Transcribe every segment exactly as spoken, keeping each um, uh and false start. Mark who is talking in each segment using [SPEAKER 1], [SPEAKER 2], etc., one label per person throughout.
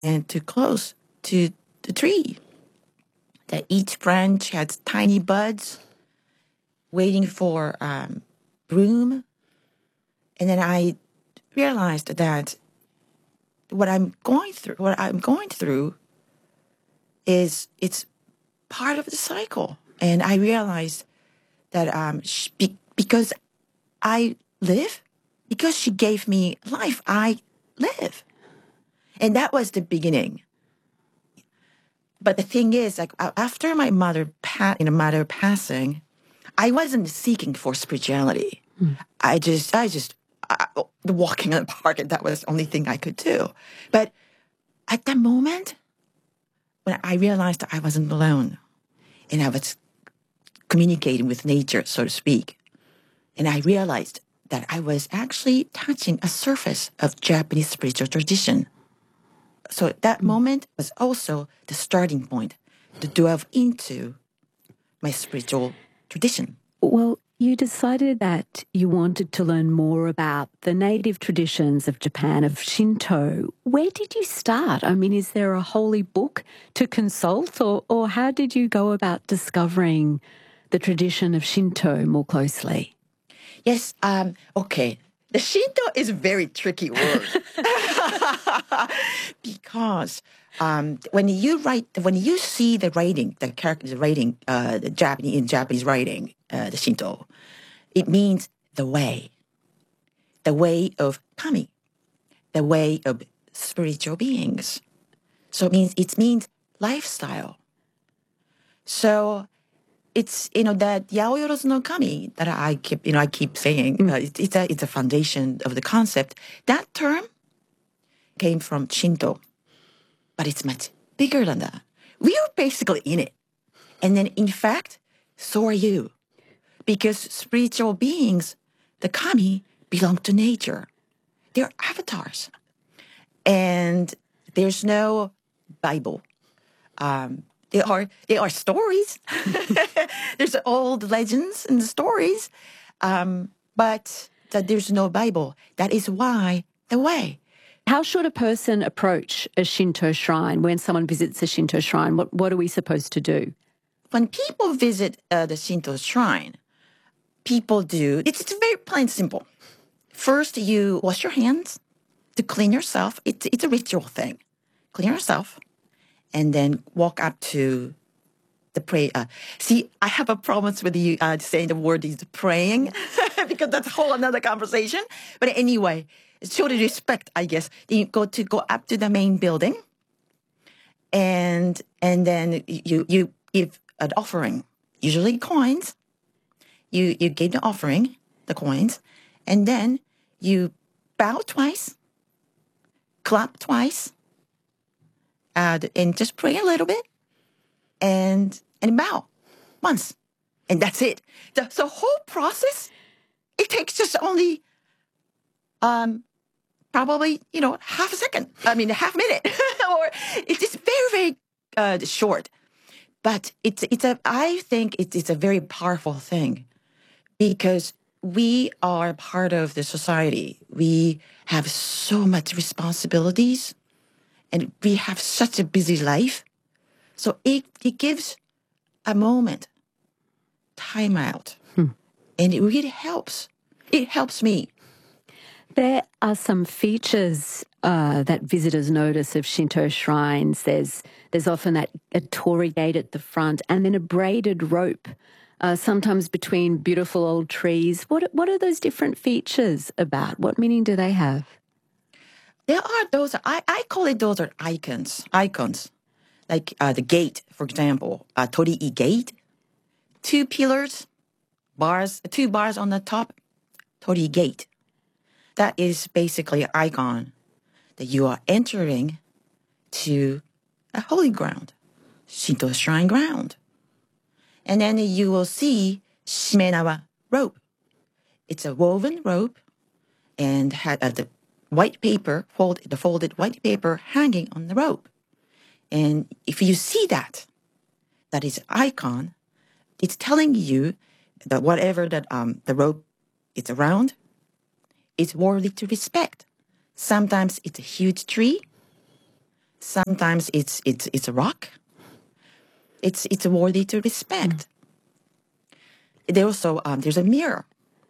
[SPEAKER 1] and too close to the tree. That each branch had tiny buds waiting for um, bloom. And then I realized that what I'm going through, what I'm going through, is it's part of the cycle. And I realized that um, she, be, because I live, because she gave me life, I live. And that was the beginning. But the thing is, like after my mother, pa- you know, mother passing, I wasn't seeking for spirituality. Mm. I just, I just, uh, walking in the park, and that was the only thing I could do. But at that moment, when I realized that I wasn't alone, and I was communicating with nature, so to speak, and I realized that I was actually touching a surface of Japanese spiritual tradition. So that mm. moment was also the starting point to delve into my spiritual tradition.
[SPEAKER 2] Well, you decided that you wanted to learn more about the native traditions of Japan, of Shinto. Where did you start? I mean, is there a holy book to consult, or, or how did you go about discovering the tradition of Shinto more closely?
[SPEAKER 1] Yes, um, okay. The Shinto is a very tricky word because um, when you write, when you see the writing, the character, the writing, uh, the Japanese in Japanese writing, uh, the Shinto, it means the way, the way of kami, the way of spiritual beings. So it means it means lifestyle. So it's, you know, that Yaoyorozu no Kami that I keep, you know, I keep saying, mm. uh, it, it's a it's a foundation of the concept. That term came from Shinto, but it's much bigger than that. We are basically in it. And then, in fact, so are you. Because spiritual beings, the Kami, belong to nature. They're avatars. And there's no Bible. Um, There are there are stories. There's old legends and stories, um, but that there's no Bible. That is why the way.
[SPEAKER 2] How should a person approach a Shinto shrine when someone visits a Shinto shrine? What what are we supposed to do?
[SPEAKER 1] When people visit uh, the Shinto shrine, people do. It's, it's very plain and simple. First, you wash your hands to clean yourself. It's it's a ritual thing. Clean yourself, and then walk up to the pray. Uh, see, I have a problem with you uh, saying the word is praying because that's a whole another conversation. But anyway, show the respect, I guess. Then you go to go up to the main building, and and then you you give an offering, usually coins. You you give the offering, the coins, and then you bow twice, clap twice, uh, and just pray a little bit. And and bow once, and that's it. The, the whole process, it takes just only, um, probably you know half a second. I mean, a half minute, or it's just very very uh, short. But it's it's a I think it's it's a very powerful thing because we are part of the society. We have so much responsibilities, and we have such a busy life. So it it gives a moment, time out, hmm. and it really helps. It helps me.
[SPEAKER 2] There are some features uh, that visitors notice of Shinto shrines. There's there's often that a torii gate at the front, and then a braided rope, uh, sometimes between beautiful old trees. What what are those different features about? What meaning do they have?
[SPEAKER 1] There are those. I, I call it those are icons. Icons. Like uh, the gate, for example, a torii gate, two pillars, bars, two bars on the top, torii gate. That is basically an icon that you are entering to a holy ground, Shinto shrine ground. And then you will see shimenawa rope. It's a woven rope and had uh, the white paper, fold, the folded white paper hanging on the rope. And if you see that, that is icon, it's telling you that whatever that um, the rope is around, it's worthy to respect. Sometimes it's a huge tree. Sometimes it's it's it's a rock. It's it's worthy to respect. Mm. There also um, there's a mirror.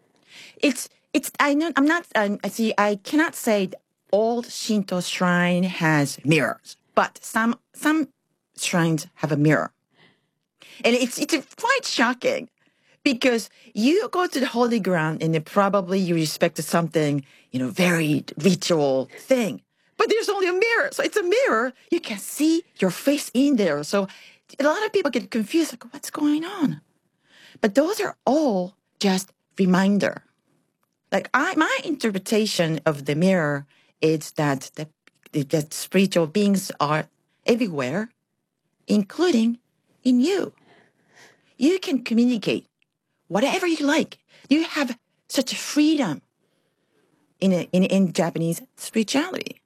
[SPEAKER 1] It's it's I know I'm not um, I see I cannot say all Shinto shrine has mirrors, but some some shrines have a mirror, and it's it's quite shocking because you go to the holy ground and then probably you respect something, you know, very ritual thing, but there's only a mirror, so it's a mirror. You can see your face in there, so a lot of people get confused, like what's going on? But those are all just reminder. Like I, my interpretation of the mirror is that the, that spiritual beings are everywhere, including in you. You can communicate whatever you like. You have such freedom in a, in, in Japanese spirituality.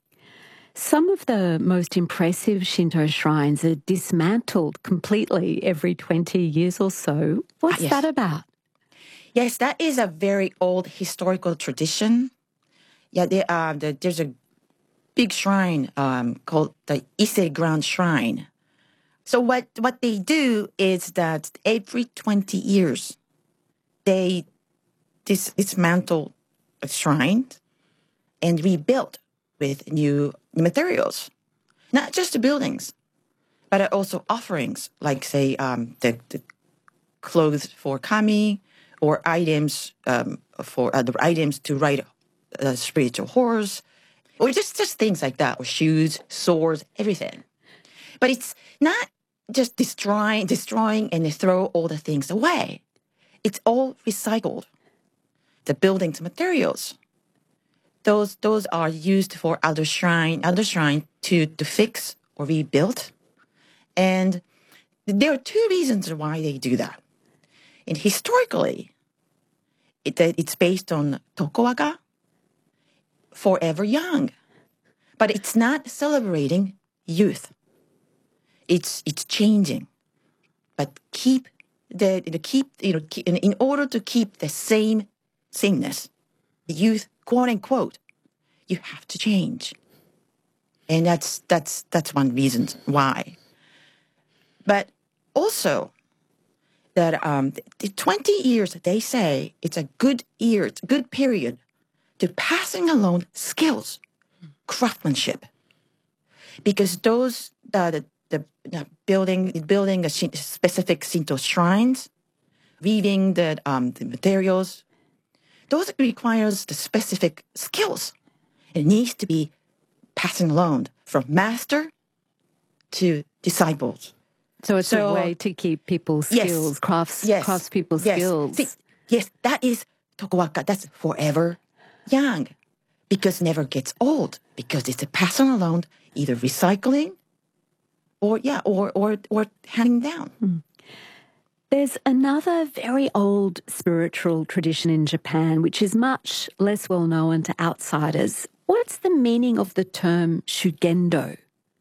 [SPEAKER 2] Some of the most impressive Shinto shrines are dismantled completely every twenty years or so. What's
[SPEAKER 1] Ah, yes.
[SPEAKER 2] that about?
[SPEAKER 1] Yes, that is a very old historical tradition. Yeah, there, uh, the, there's a big shrine um, called the Ise Grand Shrine. So what, what they do is that every twenty years, they dis- dismantle a shrine and rebuild with new materials. Not just the buildings, but also offerings, like, say, um, the, the clothes for kami, or items um, for uh, the items to ride a spiritual horse, or just, just things like that, or shoes, swords, everything. But it's not just destroying, destroying and they throw all the things away. It's all recycled. The buildings materials, those those are used for other shrine, other shrine to, to fix or rebuild. And there are two reasons why they do that. And historically, it, it's based on Tokugawa, forever young. But it's not celebrating youth. It's it's changing. But keep the, the keep you know keep, in, in order to keep the same sameness, the youth, quote unquote, you have to change. And that's that's that's one reason why. But also that um, the twenty years, they say it's a good year, it's a good period to passing along skills, craftsmanship. Because those, uh, the, the, the building, building a specific Shinto shrines, reading the, um, the materials, those requires the specific skills. It needs to be passing along from master to disciples.
[SPEAKER 2] So it's
[SPEAKER 1] So,
[SPEAKER 2] a way to keep people's
[SPEAKER 1] yes,
[SPEAKER 2] skills, crafts,
[SPEAKER 1] yes,
[SPEAKER 2] crafts people's
[SPEAKER 1] yes.
[SPEAKER 2] skills.
[SPEAKER 1] See, yes, that is Tokugawa. That's forever young, because it never gets old, because it's a passing along, either recycling or yeah, or or or handing down.
[SPEAKER 2] Mm. There's another very old spiritual tradition in Japan, which is much less well known to outsiders. What's the meaning of the term shugendo?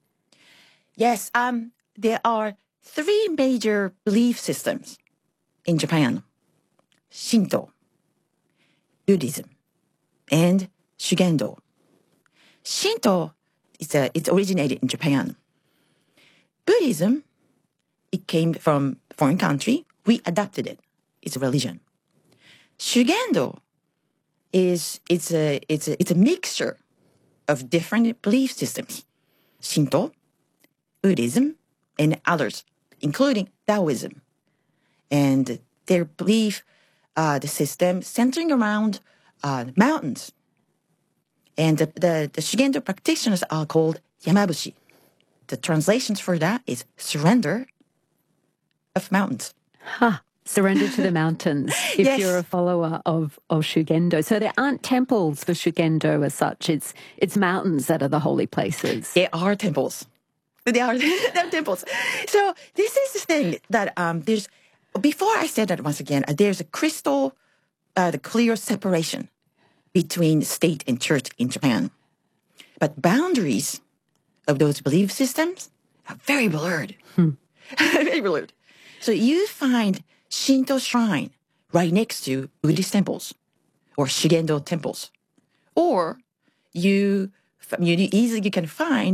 [SPEAKER 1] Yes, um, there are three major belief systems in Japan: Shinto, Buddhism, and Shugendo. Shinto is a, it originated in Japan. Buddhism, it came from a foreign country. We adopted it. It's a religion. Shugendo is it's a it's a it's a mixture of different belief systems: Shinto, Buddhism, and others, including Taoism. And their belief, uh, the system centering around uh, mountains. And the, the, the Shugendo practitioners are called Yamabushi. The translations for that is surrender of mountains.
[SPEAKER 2] Ha! Surrender to the mountains if
[SPEAKER 1] Yes.
[SPEAKER 2] you're a follower of, of Shugendo. So there aren't temples for Shugendo as such. It's it's mountains that are the holy places.
[SPEAKER 1] They are temples. They are, they are temples. So this is the thing that um, there's, before I said that once again, uh, there's a crystal, uh, the clear separation between state and church in Japan. But boundaries of those belief systems are very blurred. Hmm. Very blurred. So you find Shinto shrine right next to Buddhist temples or Shugendo temples. Or you, you easily you can find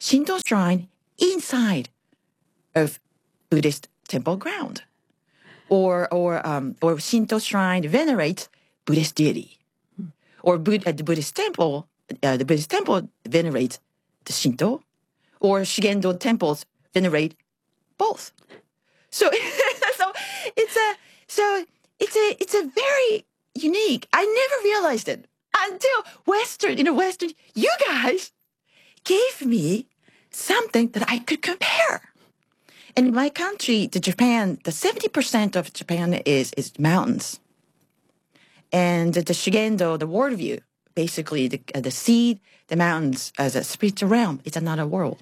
[SPEAKER 1] Shinto shrine inside of Buddhist temple ground. Or or um, or Shinto shrine venerates Buddhist deity. Or Bud- at the Buddhist temple, uh, the Buddhist temple venerates the Shinto. Or Shugendo temples venerate both. So, so it's a so it's a it's a very unique. I never realized it until Western, you know, Western. You guys gave me something that I could compare. And in my country, the Japan, the seventy percent of Japan is is mountains, and the, the Shugendo, the worldview, basically the uh, the seed, the mountains as a spiritual realm. It's another world.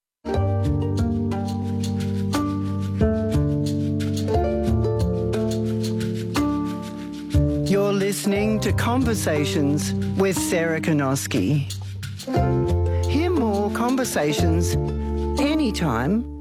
[SPEAKER 3] You're listening to Conversations with Sarah Konoski. Hear more conversations anytime